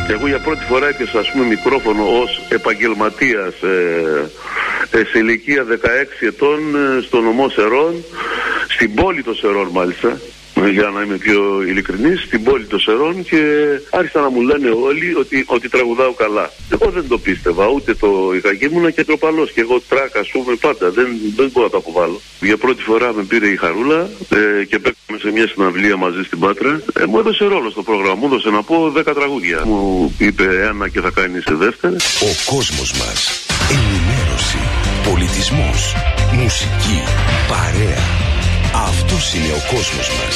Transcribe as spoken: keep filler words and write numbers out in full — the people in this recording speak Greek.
Εγώ για πρώτη φορά έπιασα, ας πούμε, μικρόφωνο ως επαγγελματίας ε, ε, σε ηλικία δεκαέξι ετών ε, στο νομό Σερών, στην πόλη των Σερών μάλιστα, για να είμαι πιο ειλικρινής, στην πόλη των Σερών, και άρχισαν να μου λένε όλοι ότι, ότι τραγουδάω καλά. Εγώ δεν το πίστευα, ούτε το είχα, και ήμουνα και τροπαλός, και εγώ τράκα, ας πούμε, πάντα, δεν, δεν μπορώ να το αποβάλω. Για πρώτη φορά με πήρε η Χαρούλα ε, και παίξαμε σε μια συναυλία μαζί στην Πάτρα. Ε, μου έδωσε ρόλο στο πρόγραμμα, μου έδωσε να πω δέκα τραγούδια. Μου είπε ένα και θα κάνει σε δεύτερη. Ο κόσμος μας, ενημέρωση, πολιτισμός, μουσική, παρέα. Αυτός είναι ο κόσμος μας.